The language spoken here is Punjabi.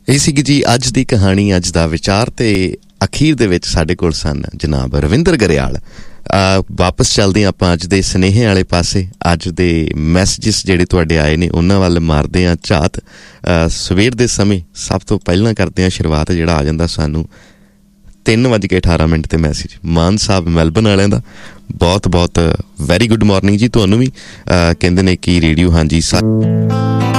ਇਹ ਸੀਗੀ ਜੀ ਅੱਜ ਦੀ ਕਹਾਣੀ, ਅੱਜ ਦਾ ਵਿਚਾਰ। ਤੇ ਅਖੀਰ ਦੇ ਵਿੱਚ ਸਾਡੇ ਕੋਲ ਸਨ ਜਨਾਬ ਰਵਿੰਦਰ ਗਰੇਵਾਲ। ਵਾਪਸ ਚੱਲਦੇ ਹਾਂ ਆਪਾਂ ਅੱਜ ਦੇ ਸੁਨੇਹੇ ਵਾਲੇ ਪਾਸੇ। ਅੱਜ ਦੇ ਮੈਸੇਜਿਸ ਜਿਹੜੇ ਤੁਹਾਡੇ ਆਏ ਨੇ ਉਹਨਾਂ ਵੱਲ ਮਾਰਦੇ ਹਾਂ ਝਾਤ। ਸਵੇਰ ਦੇ ਸਮੇਂ ਸਭ ਤੋਂ ਪਹਿਲਾਂ ਕਰਦੇ ਹਾਂ ਸ਼ੁਰੂਆਤ, ਜਿਹੜਾ ਆ ਜਾਂਦਾ ਸਾਨੂੰ 3:18 ਤੇ ਮੈਸੇਜ ਮਾਨ ਸਾਹਿਬ ਮੈਲਬਨ ਵਾਲਿਆਂ ਦਾ। ਬਹੁਤ ਬਹੁਤ ਵੈਰੀ ਗੁੱਡ ਮਾਰਨਿੰਗ ਜੀ ਤੁਹਾਨੂੰ ਵੀ। ਕਹਿੰਦੇ ਨੇ ਕਿ ਰੇਡੀਓ ਹਾਂਜੀ